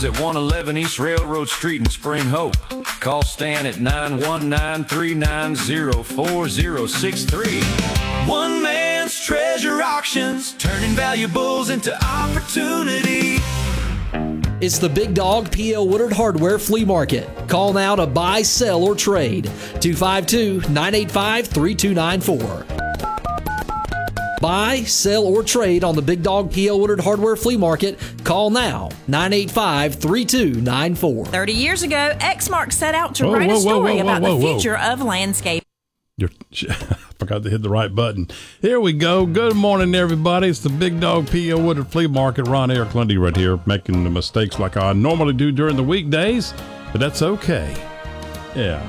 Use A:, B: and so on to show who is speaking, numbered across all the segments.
A: at 111 East Railroad Street in Spring Hope. Call Stan at 919-390-4063. One Man's Treasure Auctions, turning valuables into opportunity.
B: It's the Big Dog P.L. Woodard Hardware Flea Market. Call now to buy, sell, or trade. 252-985-3294. Buy, sell, or trade on the Big Dog P.L. Woodard Hardware Flea Market. Call now, 985-3294.
C: 30 years ago, Exmark set out to write a story about the future of landscape.
D: I forgot to hit the right button. Here we go. Good morning, everybody. It's the Big Dog P.L. Woodard Flea Market. Ron Eric Lundy right here, making the mistakes like I normally do during the weekdays, but that's okay. Yeah.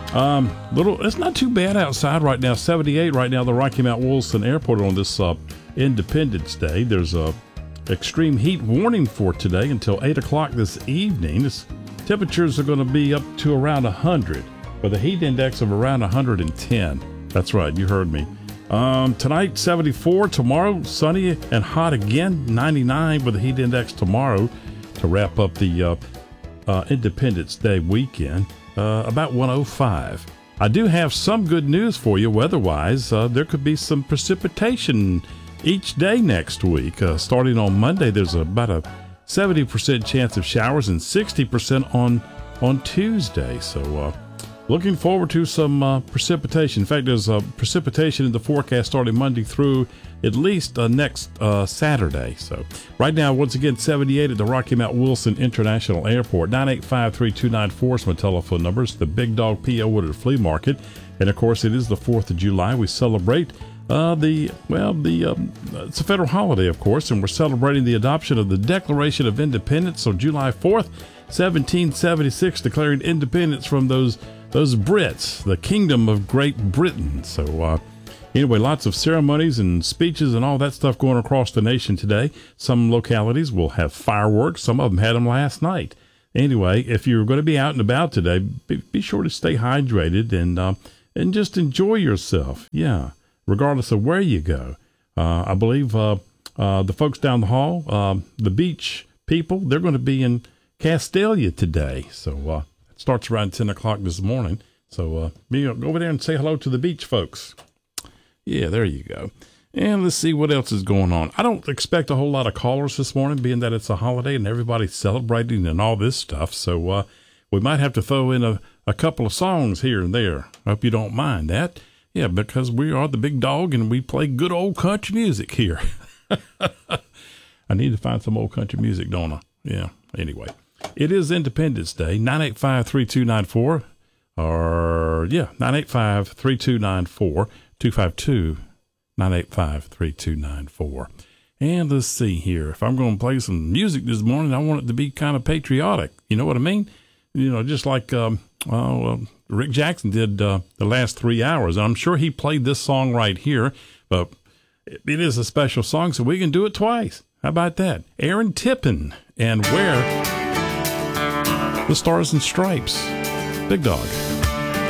D: It's not too bad outside right now. 78 right now, the Rocky Mount Wilson Airport on this Independence Day. There's a extreme heat warning for today until 8 o'clock this evening. Temperatures are going to be up to around 100 with a heat index of around 110. That's right, you heard me. Tonight, 74. Tomorrow, sunny and hot again, 99 with a heat index tomorrow to wrap up the Independence Day weekend. About 105. I do have some good news for you weather-wise. There could be some precipitation each day next week. Starting on Monday, there's about a 70% chance of showers and 60% on Tuesday. So looking forward to some precipitation. In fact, there's precipitation in the forecast starting Monday through at least next Saturday. So right now, once again, 78 at the Rocky Mount Wilson International Airport. 985-3294 is my telephone number. It's the Big Dog P.L. Woodard Flea Market. And, of course, it is the 4th of July. We celebrate it's a federal holiday, of course, and we're celebrating the adoption of the Declaration of Independence. So July 4th, 1776, declaring independence from those Brits, the Kingdom of Great Britain. So, anyway, lots of ceremonies and speeches and all that stuff going across the nation today. Some localities will have fireworks. Some of them had them last night. Anyway, if you're going to be out and about today, be sure to stay hydrated and just enjoy yourself. Yeah, regardless of where you go. I believe the folks down the hall, the beach people, they're going to be in Castalia today. So it starts around 10 o'clock this morning. So go over there and say hello to the beach folks. Yeah, there you go. And let's see what else is going on. I don't expect a whole lot of callers this morning, being that it's a holiday and everybody's celebrating and all this stuff. So we might have to throw in a couple of songs here and there. I hope you don't mind that. Yeah, because we are the Big Dog and we play good old country music here. I need to find some old country music, don't I? Yeah, anyway. It is Independence Day, 985-3294. Or, 985-3294. 252-985-3294. And let's see here. If I'm going to play some music this morning, I want it to be kind of patriotic. You know what I mean? You know, just like Rick Jackson did the last 3 hours. And I'm sure he played this song right here, but it is a special song, so we can do it twice. How about that? Aaron Tippin and Where the Stars and Stripes. Big Dog.